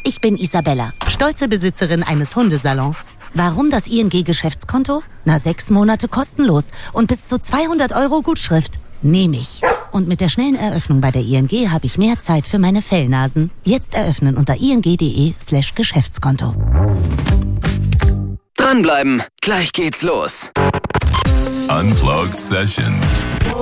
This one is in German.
Ich bin Isabella, stolze Besitzerin eines Hundesalons. Warum das ING-Geschäftskonto? 6 Monate kostenlos und bis zu 200 € Gutschrift. Nehme ich. Und mit der schnellen Eröffnung bei der ING habe ich mehr Zeit für meine Fellnasen. Jetzt eröffnen unter ing.de/Geschäftskonto. Dranbleiben, gleich geht's los. Unplugged Sessions.